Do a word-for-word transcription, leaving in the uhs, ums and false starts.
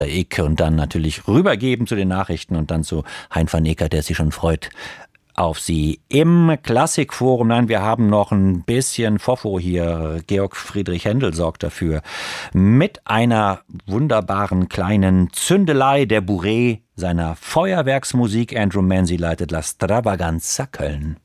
Ecke und dann natürlich rübergeben zu den Nachrichten und dann zu Hein van Ecker, der sich schon freut auf Sie im Klassikforum. Nein, wir haben noch ein bisschen Fofo hier. Georg Friedrich Händel sorgt dafür. Mit einer wunderbaren kleinen Zündelei der Bourrée seiner Feuerwerksmusik. Andrew Manzi leitet La Stravaganza Köln.